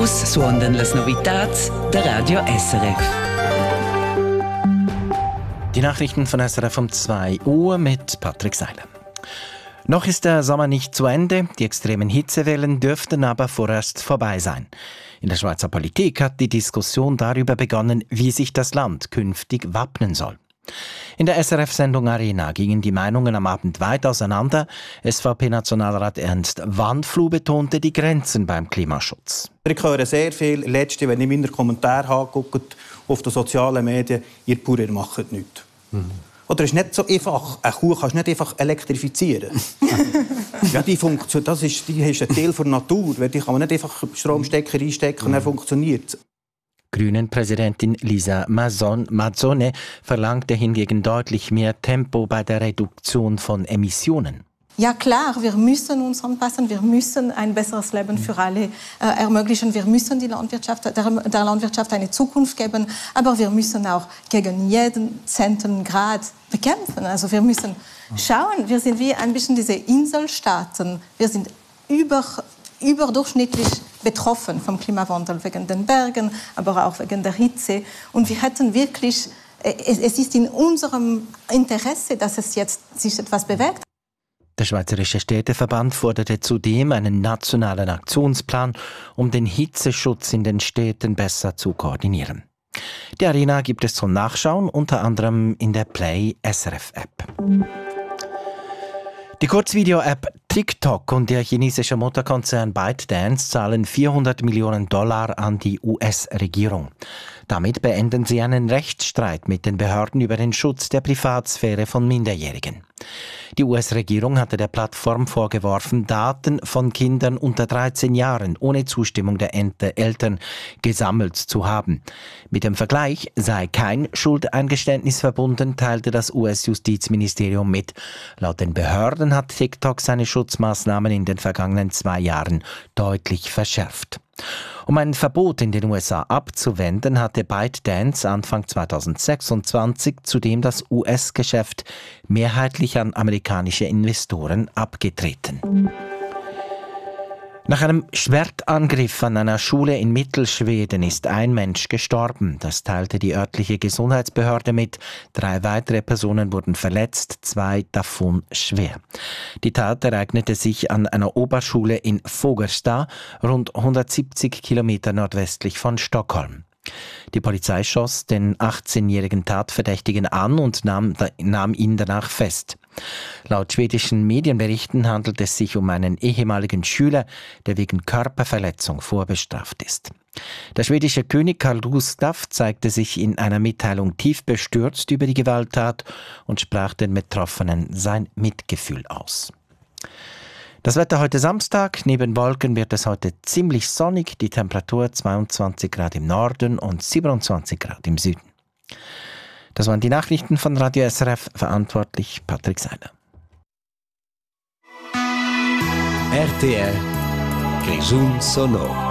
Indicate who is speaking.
Speaker 1: Vus suondan las novitats der Radio SRF.
Speaker 2: Die Nachrichten von SRF um 2 Uhr mit Patrick Seiler. Noch ist der Sommer nicht zu Ende, die extremen Hitzewellen dürften aber vorerst vorbei sein. In der Schweizer Politik hat die Diskussion darüber begonnen, wie sich das Land künftig wappnen soll. In der SRF-Sendung Arena gingen die Meinungen am Abend weit auseinander. SVP-Nationalrat Ernst Wandfluh betonte die Grenzen beim Klimaschutz.
Speaker 3: Ich höre sehr viel, letzte, wenn ich meine Kommentare angucke auf den sozialen Medien, ihr Bauern macht nichts. Oder es ist nicht so einfach, eine Kuh kannst du nicht einfach elektrifizieren. Ja, die ist ein Teil der Natur, die kann man nicht einfach Stromstecker einstecken und dann funktioniert es.
Speaker 2: Grünen-Präsidentin Lisa Mazzone verlangte hingegen deutlich mehr Tempo bei der Reduktion von Emissionen.
Speaker 4: Ja klar, wir müssen uns anpassen, wir müssen ein besseres Leben für alle ermöglichen, wir müssen der Landwirtschaft eine Zukunft geben, aber wir müssen auch gegen jeden Zentengrad bekämpfen. Also wir müssen schauen, wir sind wie ein bisschen diese Inselstaaten, wir sind überdurchschnittlich betroffen vom Klimawandel, wegen den Bergen, aber auch wegen der Hitze. Und wir hätten wirklich, es ist in unserem Interesse, dass es jetzt sich etwas bewegt.
Speaker 2: Der Schweizerische Städteverband forderte zudem einen nationalen Aktionsplan, um den Hitzeschutz in den Städten besser zu koordinieren. Die Arena gibt es zum Nachschauen, unter anderem in der Play SRF App. Die Kurzvideo-App TikTok und der chinesische Motorkonzern ByteDance zahlen $400 Millionen an die US-Regierung. Damit beenden sie einen Rechtsstreit mit den Behörden über den Schutz der Privatsphäre von Minderjährigen. Die US-Regierung hatte der Plattform vorgeworfen, Daten von Kindern unter 13 Jahren ohne Zustimmung der Eltern gesammelt zu haben. Mit dem Vergleich sei kein Schuldeingeständnis verbunden, teilte das US-Justizministerium mit. Laut den Behörden hat TikTok seine Schutzmaßnahmen in den vergangenen 2 Jahren deutlich verschärft. Um ein Verbot in den USA abzuwenden, hatte ByteDance Anfang 2026 zudem das US-Geschäft mehrheitlich an amerikanische Investoren abgetreten. Nach einem Schwertangriff an einer Schule in Mittelschweden ist ein Mensch gestorben. Das teilte die örtliche Gesundheitsbehörde mit. 3 weitere Personen wurden verletzt, 2 davon schwer. Die Tat ereignete sich an einer Oberschule in Fogelstad, rund 170 Kilometer nordwestlich von Stockholm. Die Polizei schoss den 18-jährigen Tatverdächtigen an und nahm ihn danach fest. Laut schwedischen Medienberichten handelt es sich um einen ehemaligen Schüler, der wegen Körperverletzung vorbestraft ist. Der schwedische König Carl Gustaf zeigte sich in einer Mitteilung tief bestürzt über die Gewalttat und sprach den Betroffenen sein Mitgefühl aus. Das Wetter heute Samstag. Neben Wolken wird es heute ziemlich sonnig. Die Temperatur 22 Grad im Norden und 27 Grad im Süden. Das waren die Nachrichten von Radio SRF. Verantwortlich Patrick Seiler.
Speaker 5: RTR Grisun Sonor.